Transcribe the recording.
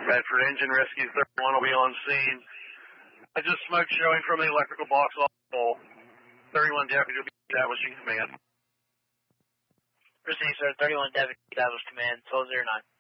Bedford Engine Rescue 31 will be on scene. I just smoke showing from the electrical box off the pole. 31 deputy will be establishing command. Proceed, sir. 31 deputy establish command. 1209.